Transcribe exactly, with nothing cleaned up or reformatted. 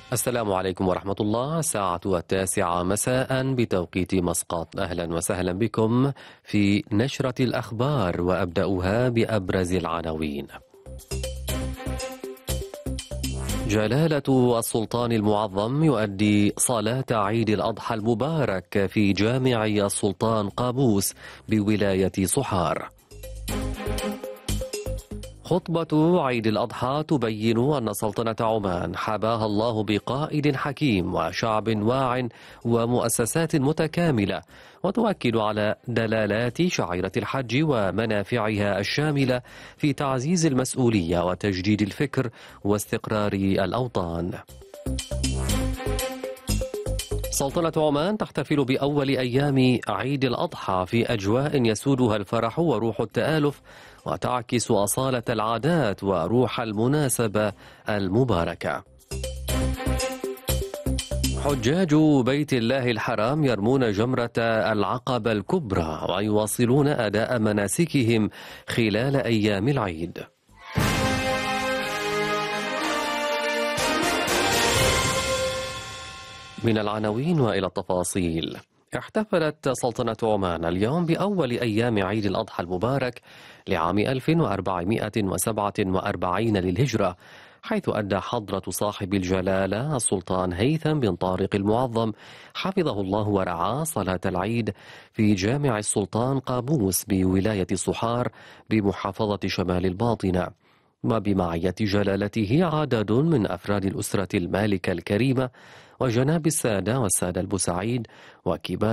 السلام عليكم ورحمة الله. الساعة التاسعة مساء بتوقيت مسقط. أهلا وسهلا بكم في نشرة الأخبار، وأبدأها بأبرز العناوين. جلالة السلطان المعظم يؤدي صلاة عيد الأضحى المبارك في جامع السلطان قابوس بولاية صحار. خطبة عيد الأضحى تبين أن سلطنة عمان حباها الله بقائد حكيم وشعب واع ومؤسسات متكاملة، وتؤكد على دلالات شعيرة الحج ومنافعها الشاملة في تعزيز المسؤولية وتجديد الفكر واستقرار الأوطان. سلطنة عمان تحتفل بأول أيام عيد الأضحى في أجواء يسودها الفرح وروح التآلف، وتعكس أصالة العادات وروح المناسبة المباركة. حجاج بيت الله الحرام يرمون جمرة العقبة الكبرى ويواصلون أداء مناسكهم خلال أيام العيد. من العناوين وإلى التفاصيل. احتفلت سلطنة عمان اليوم بأول أيام عيد الأضحى المبارك لعام ألف وأربعمائة وسبعة وأربعين للهجرة، حيث أدى حضرة صاحب الجلالة السلطان هيثم بن طارق المعظم حفظه الله ورعاه صلاة العيد في جامع السلطان قابوس بولاية صحار بمحافظة شمال الباطنة، وبمعية جلالته عدد من أفراد الأسرة المالكة الكريمة وجناب السادة والسادة البوسعيد وكبار